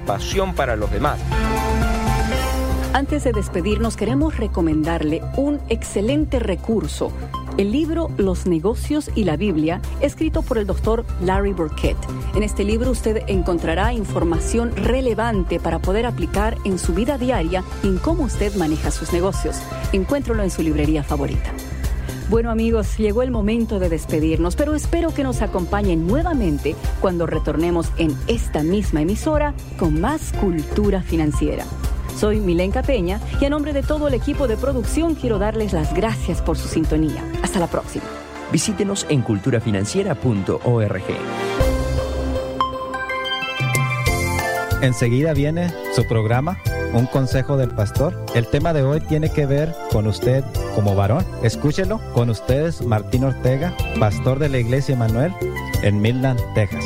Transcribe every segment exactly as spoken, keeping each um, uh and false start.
pasión para los demás. Antes de despedirnos, queremos recomendarle un excelente recurso, el libro Los negocios y la Biblia, escrito por el doctor Larry Burkett. En este libro usted encontrará información relevante para poder aplicar en su vida diaria y en cómo usted maneja sus negocios. Encuéntralo en su librería favorita. Bueno, amigos, llegó el momento de despedirnos, pero espero que nos acompañen nuevamente cuando retornemos en esta misma emisora con más cultura financiera. Soy Milenka Peña y a nombre de todo el equipo de producción quiero darles las gracias por su sintonía. Hasta la próxima. Visítenos en cultura financiera punto org. Enseguida viene su programa, Un Consejo del Pastor. El tema de hoy tiene que ver con usted como varón. Escúchelo. Con ustedes, Martín Ortega, pastor de la Iglesia Emmanuel en Midland, Texas.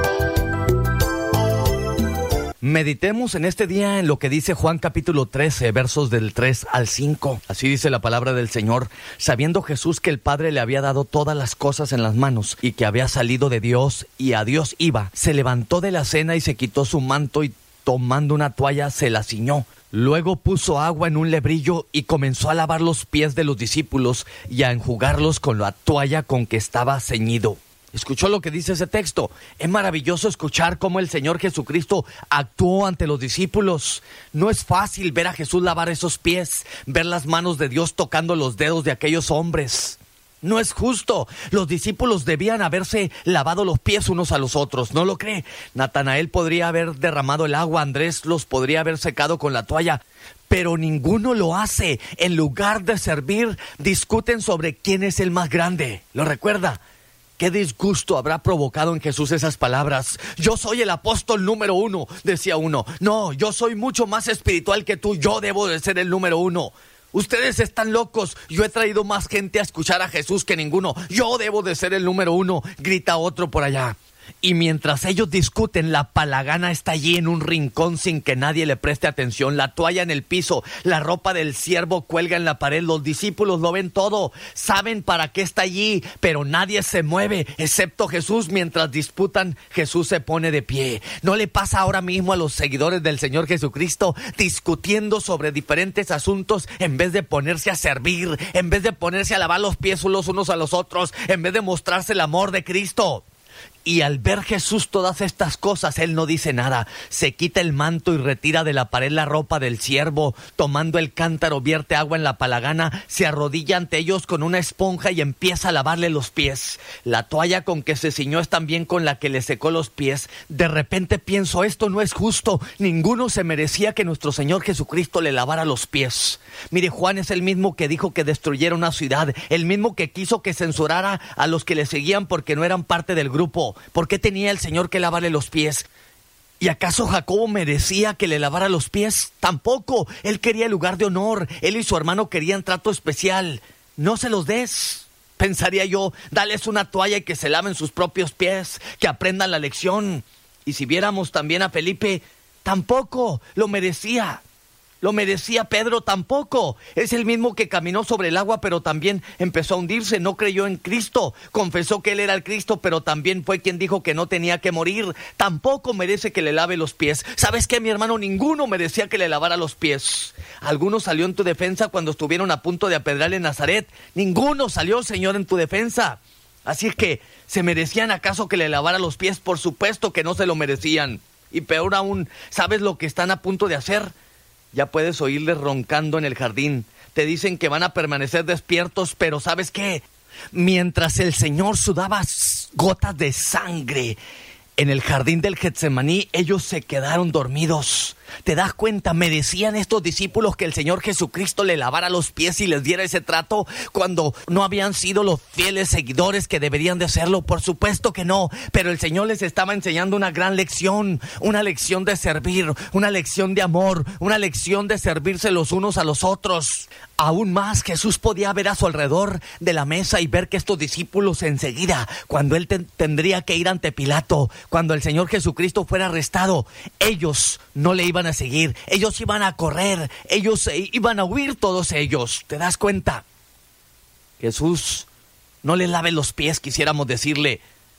Meditemos en este día en lo que dice Juan capítulo trece, versos del tres al cinco. Así dice la palabra del Señor. Sabiendo Jesús que el Padre le había dado todas las cosas en las manos y que había salido de Dios y a Dios iba, se levantó de la cena y se quitó su manto y tomando una toalla se la ciñó. Luego puso agua en un lebrillo y comenzó a lavar los pies de los discípulos y a enjugarlos con la toalla con que estaba ceñido. ¿Escuchó lo que dice ese texto? Es maravilloso escuchar cómo el Señor Jesucristo actuó ante los discípulos. No es fácil ver a Jesús lavar esos pies, ver las manos de Dios tocando los dedos de aquellos hombres. No es justo. Los discípulos debían haberse lavado los pies unos a los otros, ¿no lo cree? Natanael podría haber derramado el agua, Andrés los podría haber secado con la toalla, pero ninguno lo hace. En lugar de servir, discuten sobre quién es el más grande. ¿Lo recuerda? ¿Qué disgusto habrá provocado en Jesús esas palabras? Yo soy el apóstol número uno, decía uno. No, yo soy mucho más espiritual que tú, yo debo de ser el número uno. Ustedes están locos, yo he traído más gente a escuchar a Jesús que ninguno. Yo debo de ser el número uno, grita otro por allá. Y mientras ellos discuten, la palagana está allí en un rincón sin que nadie le preste atención. La toalla en el piso, la ropa del siervo cuelga en la pared. Los discípulos lo ven todo, saben para qué está allí, pero nadie se mueve, excepto Jesús. Mientras disputan, Jesús se pone de pie. ¿No le pasa ahora mismo a los seguidores del Señor Jesucristo discutiendo sobre diferentes asuntos en vez de ponerse a servir, en vez de ponerse a lavar los pies los unos a los otros, en vez de mostrarse el amor de Cristo? Y al ver Jesús todas estas cosas, Él no dice nada. Se quita el manto y retira de la pared la ropa del siervo. Tomando el cántaro, vierte agua en la palagana, se arrodilla ante ellos con una esponja y empieza a lavarle los pies. La toalla con que se ciñó es también con la que le secó los pies. De repente pienso, esto no es justo. Ninguno se merecía que nuestro Señor Jesucristo le lavara los pies. Mire, Juan es el mismo que dijo que destruyera una ciudad, el mismo que quiso que censurara a los que le seguían porque no eran parte del grupo. ¿Por qué tenía el Señor que lavarle los pies? ¿Y acaso Jacobo merecía que le lavara los pies? Tampoco. Él quería el lugar de honor. Él y su hermano querían trato especial. No se los des. Pensaría yo, dales una toalla y que se laven sus propios pies, que aprendan la lección. Y si viéramos también a Felipe, tampoco lo merecía. Lo merecía Pedro, tampoco. Es el mismo que caminó sobre el agua, pero también empezó a hundirse. No creyó en Cristo. Confesó que Él era el Cristo, pero también fue quien dijo que no tenía que morir. Tampoco merece que le lave los pies. ¿Sabes qué, mi hermano? Ninguno merecía que le lavara los pies. ¿Alguno salió en tu defensa cuando estuvieron a punto de apedrearle en Nazaret? Ninguno salió, Señor, en tu defensa. Así es que, ¿se merecían acaso que le lavara los pies? Por supuesto que no se lo merecían. Y peor aún, ¿sabes lo que están a punto de hacer? Ya puedes oírles roncando en el jardín. Te dicen que van a permanecer despiertos, pero ¿sabes qué? Mientras el Señor sudaba gotas de sangre en el jardín del Getsemaní, ellos se quedaron dormidos. ¿Te das cuenta? ¿Merecían estos discípulos que el Señor Jesucristo le lavara los pies y les diera ese trato cuando no habían sido los fieles seguidores que deberían de serlo? Por supuesto que no, pero el Señor les estaba enseñando una gran lección, una lección de servir, una lección de amor, una lección de servirse los unos a los otros. Aún más, Jesús podía ver a su alrededor de la mesa y ver que estos discípulos enseguida, cuando Él te- tendría que ir ante Pilato, cuando el Señor Jesucristo fuera arrestado, ellos no le iban a seguir, ellos iban a correr, ellos iban a huir, todos ellos. ¿Te das cuenta? Jesús no le lave los pies, quisiéramos decirle,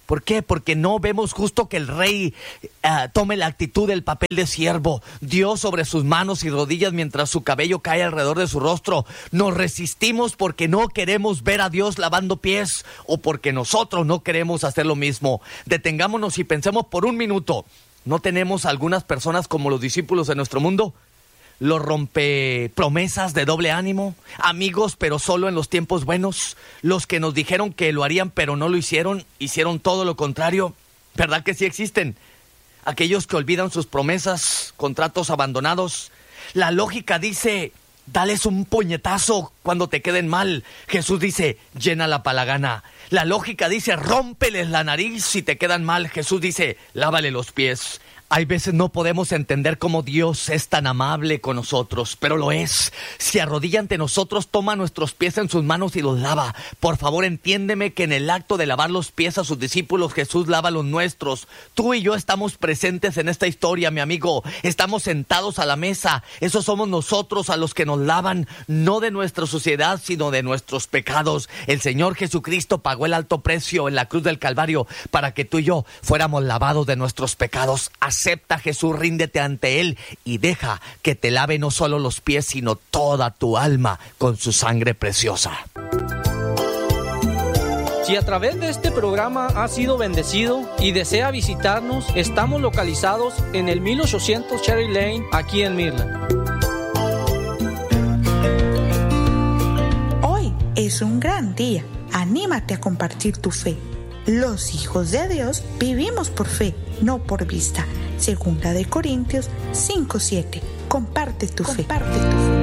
¿Por qué? Porque no vemos justo que el rey uh, tome la actitud del papel de siervo. Dios sobre sus manos y rodillas mientras su cabello cae alrededor de su rostro. Nos resistimos porque no queremos ver a Dios lavando pies o porque nosotros no queremos hacer lo mismo. Detengámonos y pensemos por un minuto. ¿No tenemos algunas personas como los discípulos de nuestro mundo? Los rompepromesas de doble ánimo, amigos pero solo en los tiempos buenos, los que nos dijeron que lo harían pero no lo hicieron, hicieron todo lo contrario. ¿Verdad que sí existen? Aquellos que olvidan sus promesas, contratos abandonados. La lógica dice, dales un puñetazo cuando te queden mal. Jesús dice, llena la palagana. La lógica dice, rómpeles la nariz si te quedan mal. Jesús dice, lávale los pies. Hay veces no podemos entender cómo Dios es tan amable con nosotros, pero lo es. Se arrodilla ante nosotros, toma nuestros pies en sus manos y los lava. Por favor, entiéndeme que en el acto de lavar los pies a sus discípulos, Jesús lava los nuestros. Tú y yo estamos presentes en esta historia, mi amigo. Estamos sentados a la mesa. Esos somos nosotros a los que nos lavan, no de nuestra suciedad, sino de nuestros pecados. El Señor Jesucristo pagó el alto precio en la cruz del Calvario para que tú y yo fuéramos lavados de nuestros pecados. Acepta a Jesús, ríndete ante Él y deja que te lave no solo los pies, sino toda tu alma con su sangre preciosa. Si a través de este programa ha sido bendecido y desea visitarnos, estamos localizados en el mil ochocientos Cherry Lane, aquí en Midland. Hoy es un gran día. Anímate a compartir tu fe. Los hijos de Dios vivimos por fe, no por vista. Segunda de Corintios cinco siete. Comparte tu fe. Comparte tu fe.